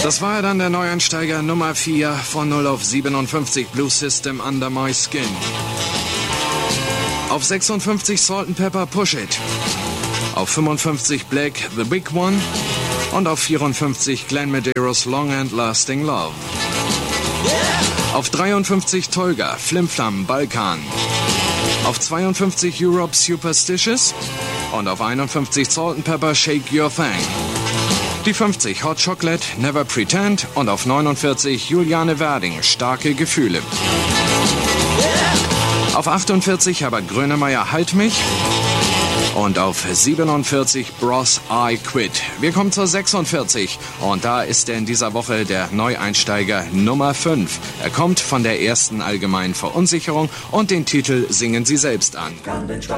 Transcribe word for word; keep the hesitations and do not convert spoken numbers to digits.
Das war ja dann der Neueinsteiger Nummer vier von null auf siebenundfünfzig, Blue System Under My Skin. Auf sechsundfünfzig Salt and Pepper Push It. Auf fünfundfünfzig Black The Big One. Und auf vierundfünfzig Glenn Medeiros Long and Lasting Love. Auf dreiundfünfzig Tolga Flim Flam Balkan. Auf zweiundfünfzig Europe Superstitious. Und auf einundfünfzig Salt and Pepper Shake Your Thing. Die fünfzig Hot Chocolate Never Pretend. Und auf neunundvierzig Juliane Werding Starke Gefühle. Auf achtundvierzig Herbert Grönemeyer Halt mich. Und auf siebenundvierzig Bros I Quit. Wir kommen zur sechsundvierzig. Und da ist er in dieser Woche der Neueinsteiger Nummer fünf. Er kommt von der ersten allgemeinen Verunsicherung und den Titel singen Sie selbst an.